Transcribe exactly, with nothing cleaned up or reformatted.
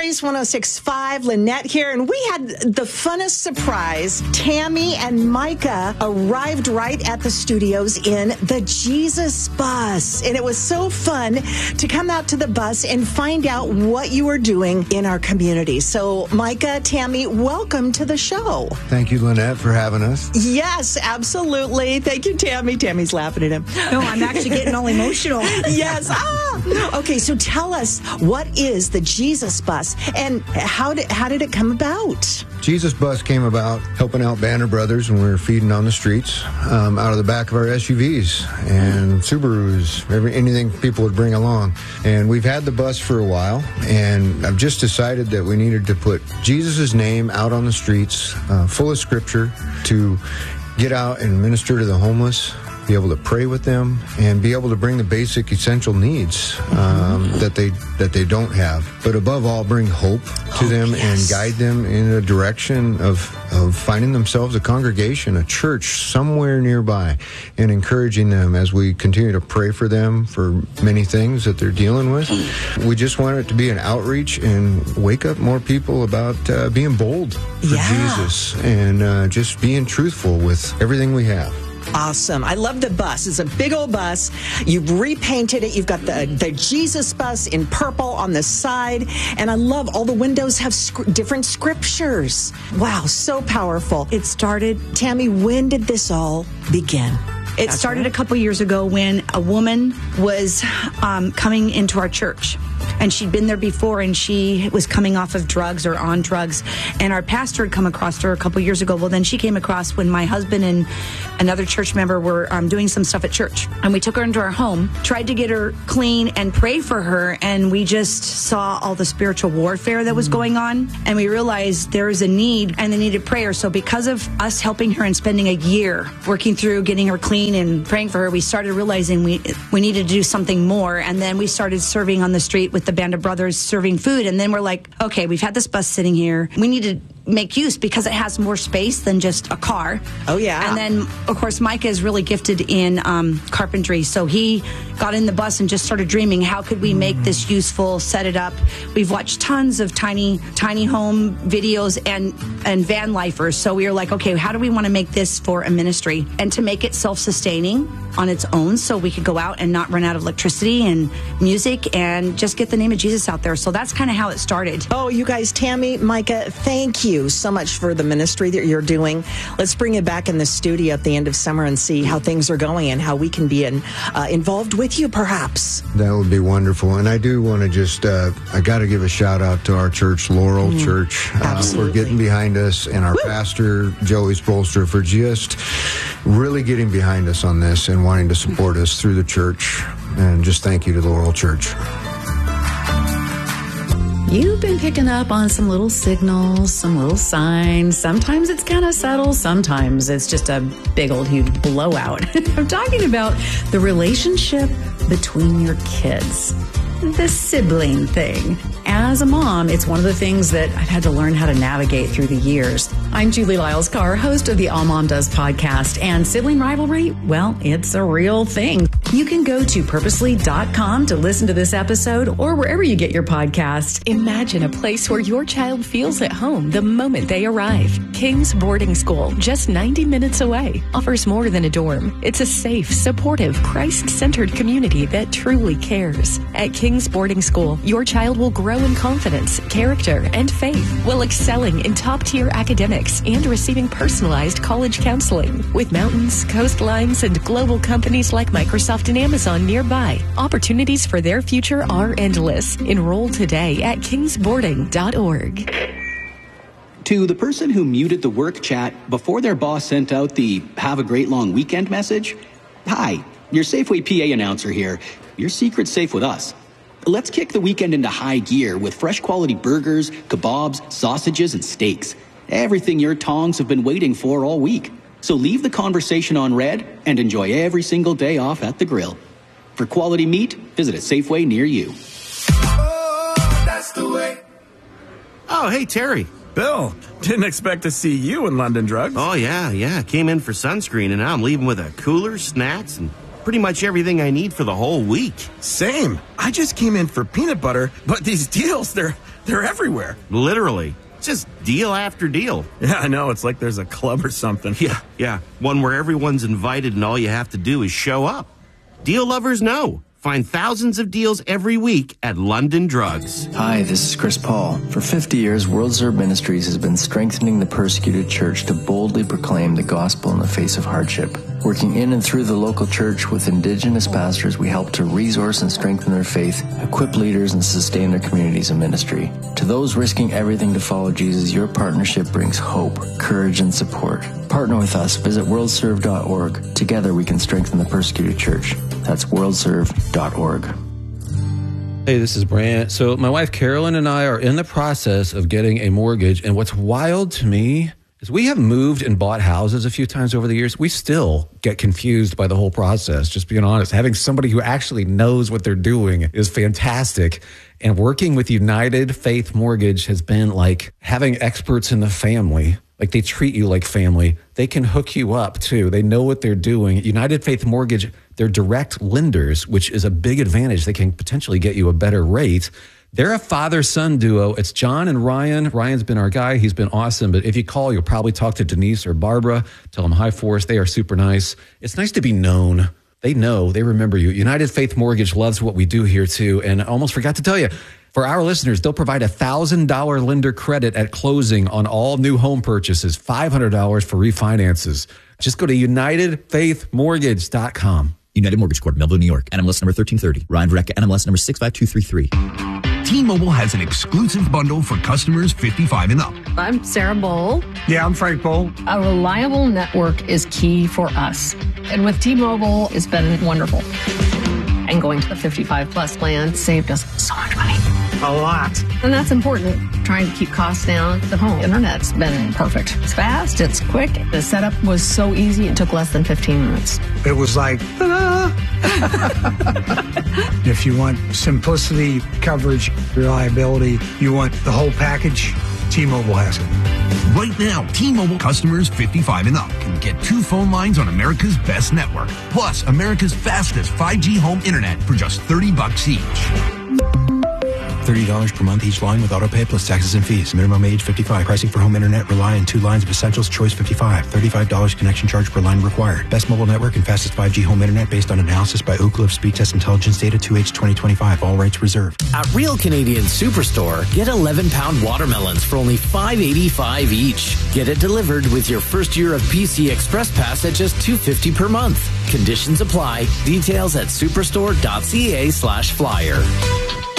Praise one oh six point five, Lynette here, and we had the funnest surprise. Tammy and Micah arrived right at the studios in the Jesus Bus, and it was so fun to come out to the bus and find out what you were doing in our community. So, Micah, Tammy, welcome to the show. Thank you, Lynette, for having us. Yes, absolutely. Thank you, Tammy. Tammy's laughing at him. No, I'm actually getting all emotional. Yes. Ah. Okay, so tell us, what is the Jesus Bus, and how did how did it come about? Jesus Bus came about helping out Banner Brothers when we were feeding on the streets um, out of the back of our S U Vs and Subarus, every, anything people would bring along. And we've had the bus for a while, and I've just decided that we needed to put Jesus' name out on the streets, uh, full of scripture, to get out and minister to the homeless, be able to pray with them, and be able to bring the basic essential needs um, that they that they don't have. But above all, bring hope to oh, them yes. and guide them in a direction of, of finding themselves a congregation, a church somewhere nearby, and encouraging them as we continue to pray for them for many things that they're dealing with. We just want it to be an outreach and wake up more people about uh, being bold for Yeah. Jesus and uh, just being truthful with everything we have. Awesome. I love the bus. It's a big old bus. You've repainted it. You've got the, the Jesus Bus in purple on the side. And I love all the windows have sc- different scriptures. Wow, so powerful. It started Tammy, when did this all begin? It started a couple years ago when a woman was um, coming into our church. And she'd been there before, and she was coming off of drugs or on drugs. And our pastor had come across her a couple years ago. Well, then she came across when my husband and another church member were um, doing some stuff at church. And we took her into our home, tried to get her clean and pray for her. And we just saw all the spiritual warfare that was going on. And we realized there was a need, and they needed prayer. So because of us helping her and spending a year working through getting her clean and praying for her, we started realizing we we needed to do something more. And then we started serving on the street with the Band of Brothers, serving food. And then we're like, okay, we've had this bus sitting here. We need to make use because it has more space than just a car. Oh, yeah. And then, of course, Micah is really gifted in um, carpentry. So he got in the bus and just started dreaming, how could we make this useful, set it up? We've watched tons of tiny, tiny home videos and, and van lifers. So we were like, okay, how do we want to make this for a ministry? And to make it self-sustaining on its own so we could go out and not run out of electricity and music and just get the name of Jesus out there. So that's kind of how it started. Oh, you guys, Tammy, Micah, thank you so much for the ministry that you're doing. Let's bring it back in the studio at the end of summer and see how things are going and how we can be in, uh, involved with you, perhaps. That would be wonderful. And I do want to just, uh, I got to give a shout out to our church, Laurel mm, Church, uh, for getting behind us, and our Woo! pastor, Joey Spolster, for just really getting behind us on this and wanting to support us through the church. And just thank you to Laurel Church. You've been picking up on some little signals, some little signs. Sometimes it's kind of subtle. Sometimes it's just a big old huge blowout. I'm talking about the relationship between your kids. The sibling thing. As a mom, it's one of the things that I've had to learn how to navigate through the years. I'm Julie Lyles-Carr, host of the All Mom Does podcast, and sibling rivalry, well, it's a real thing. You can go to purposely dot com to listen to this episode or wherever you get your podcast. Imagine a place where your child feels at home the moment they arrive. King's Boarding School, just ninety minutes away, offers more than a dorm. It's a safe, supportive, Christ-centered community that truly cares. At King's Boarding School, your child will grow in confidence, character, and faith while excelling in top-tier academics and receiving personalized college counseling. With mountains, coastlines, and global companies like Microsoft and Amazon nearby, opportunities for their future are endless. Enroll today at kings boarding dot org. To the person who muted the work chat before their boss sent out the "have a great long weekend" message, hi, your Safeway P A announcer here. Your secret's safe with us. Let's kick the weekend into high gear with fresh quality burgers, kebabs, sausages, and steaks. Everything your tongs have been waiting for all week. So leave the conversation on red and enjoy every single day off at the grill. For quality meat, visit a Safeway near you. Oh, that's the way. Oh, hey, Terry. Bill, didn't expect to see you in London Drugs. Oh, yeah, yeah. Came in for sunscreen, and now I'm leaving with a cooler, snacks, and pretty much everything I need for the whole week. Same. I just came in for peanut butter, but these deals, they're they're everywhere. Literally. Just deal after deal. Yeah, I know. It's like there's a club or something. Yeah, yeah. One where everyone's invited and all you have to do is show up. Deal lovers know. Find thousands of deals every week at London Drugs. Hi, this is Chris Paul. For fifty years, World Serve Ministries has been strengthening the persecuted church to boldly proclaim the gospel in the face of hardship. Working in and through the local church with indigenous pastors, we help to resource and strengthen their faith, equip leaders, and sustain their communities of ministry. To those risking everything to follow Jesus, your partnership brings hope, courage, and support. Partner with us. Visit world serve dot org. Together we can strengthen the persecuted church. That's world serve dot org. Hey, this is Brant. So my wife Carolyn and I are in the process of getting a mortgage. And what's wild to me is we have moved and bought houses a few times over the years. We still get confused by the whole process, just being honest. Having somebody who actually knows what they're doing is fantastic. And working with United Faith Mortgage has been like having experts in the family. Like they treat you like family. They can hook you up too. They know what they're doing. United Faith Mortgage, they're direct lenders, which is a big advantage. They can potentially get you a better rate. They're a father-son duo. It's John and Ryan. Ryan's been our guy. He's been awesome. But if you call, you'll probably talk to Denise or Barbara. Tell them hi for us. They are super nice. It's nice to be known. They know. They remember you. United Faith Mortgage loves what we do here too. And I almost forgot to tell you, for our listeners, they'll provide a one thousand dollars lender credit at closing on all new home purchases, five hundred dollars for refinances. Just go to united faith mortgage dot com. United Mortgage Corp, Melville, New York. N M L S number thirteen thirty. Ryan Verrecka, N M L S number six five two three three. T-Mobile has an exclusive bundle for customers fifty-five and up. I'm Sarah Bowl. Yeah, I'm Frank Bowl. A reliable network is key for us. And with T-Mobile, it's been wonderful. And going to the fifty-five plus plan saved us so much money. A lot. And that's important. Trying to keep costs down. The home internet's been perfect. It's fast. It's quick. The setup was so easy. It took less than fifteen minutes. It was like, ta-da! If you want simplicity, coverage, reliability, you want the whole package, T-Mobile has it. Right now, T-Mobile customers fifty-five and up can get two phone lines on America's best network, plus America's fastest five G home internet for just thirty bucks each. thirty dollars per month each line with autopay plus taxes and fees. Minimum age fifty-five. Pricing for home internet rely on two lines of Essentials Choice fifty-five. thirty-five dollars connection charge per line required. Best mobile network and fastest five G home internet based on analysis by Oak Cliff Speed Test Intelligence Data two H twenty twenty-five. All rights reserved. At Real Canadian Superstore, get eleven pound watermelons for only five eighty-five each. Get it delivered with your first year of P C Express Pass at just two fifty per month. Conditions apply. Details at superstore.ca slash flyer.